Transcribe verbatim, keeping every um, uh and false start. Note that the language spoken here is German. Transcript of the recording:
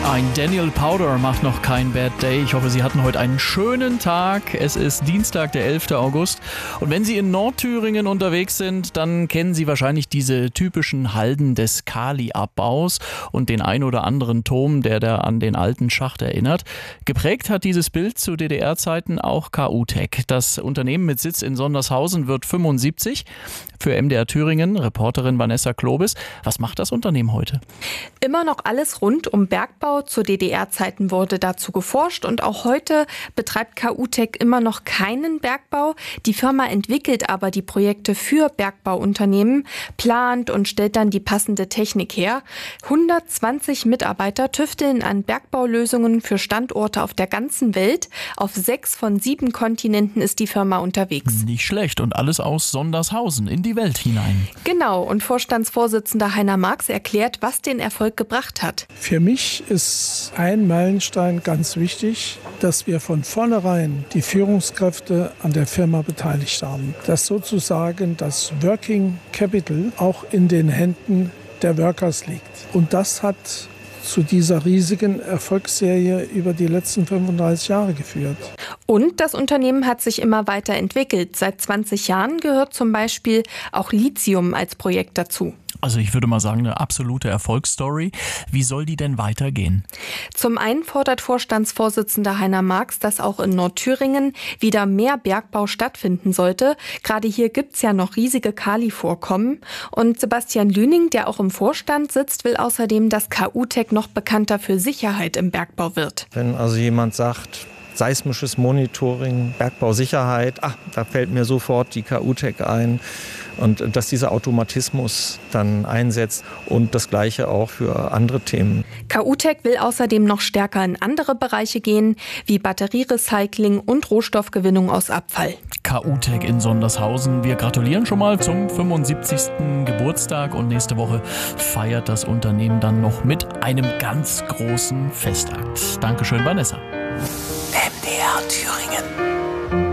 Ein Daniel Powder macht noch kein Bad Day. Ich hoffe, Sie hatten heute einen schönen Tag. Es ist Dienstag, der elfter August. Und wenn Sie in Nordthüringen unterwegs sind, dann kennen Sie wahrscheinlich diese typischen Halden des Kaliabbaus und den ein oder anderen Turm, der da an den alten Schacht erinnert. Geprägt hat dieses Bild zu D D R-Zeiten auch K-U-Tech. Das Unternehmen mit Sitz in Sondershausen wird fünfundsiebzig. Für M D R Thüringen, Reporterin Vanessa Klobis. Was macht das Unternehmen heute? Immer noch alles rund um Bergbau. Zu D D R-Zeiten wurde dazu geforscht und auch heute betreibt K-U-Tech immer noch keinen Bergbau. Die Firma entwickelt aber die Projekte für Bergbauunternehmen, plant und stellt dann die passende Technik her. hundertzwanzig Mitarbeiter tüfteln an Bergbaulösungen für Standorte auf der ganzen Welt. Auf sechs von sieben Kontinenten ist die Firma unterwegs. Nicht schlecht und alles aus Sondershausen in die Welt hinein. Genau, und Vorstandsvorsitzender Heiner Marx erklärt, was den Erfolg gebracht hat. Für mich ist ein Meilenstein ganz wichtig, dass wir von vornherein die Führungskräfte an der Firma beteiligt haben. Dass sozusagen das Working Capital auch in den Händen der Workers liegt. Und das hat zu dieser riesigen Erfolgsserie über die letzten fünfunddreißig Jahre geführt. Und das Unternehmen hat sich immer weiterentwickelt. Seit zwanzig Jahren gehört zum Beispiel auch Lithium als Projekt dazu. Also ich würde mal sagen, eine absolute Erfolgsstory. Wie soll die denn weitergehen? Zum einen fordert Vorstandsvorsitzender Heiner Marx, dass auch in Nordthüringen wieder mehr Bergbau stattfinden sollte. Gerade hier gibt's ja noch riesige Kalivorkommen. Und Sebastian Lüning, der auch im Vorstand sitzt, will außerdem, dass K-U-Tech noch bekannter für Sicherheit im Bergbau wird. Wenn also jemand sagt, seismisches Monitoring, Bergbausicherheit, ach, da fällt mir sofort die K-U-Tech ein. Und dass dieser Automatismus dann einsetzt und das Gleiche auch für andere Themen. K-U-Tech will außerdem noch stärker in andere Bereiche gehen, wie Batterierecycling und Rohstoffgewinnung aus Abfall. K-U-Tech in Sondershausen. Wir gratulieren schon mal zum fünfundsiebzigsten Geburtstag und nächste Woche feiert das Unternehmen dann noch mit einem ganz großen Festakt. Dankeschön, Vanessa. M D R Thüringen.